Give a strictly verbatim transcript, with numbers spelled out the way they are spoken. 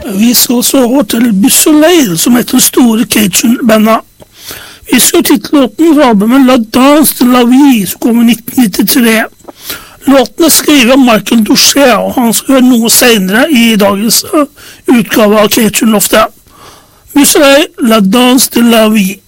Vi skal så over til Bussoleil, som heter den store Cajun-bandet. Vi skal titlåten fra albumet La Danse de la Vie, som kom i nitten nittitre. Låten er skrevet av Michael Douchet, og han skal høre noe senere i dagens utgave av Cajun Loftet. Bussoleil, La Danse de la Vie.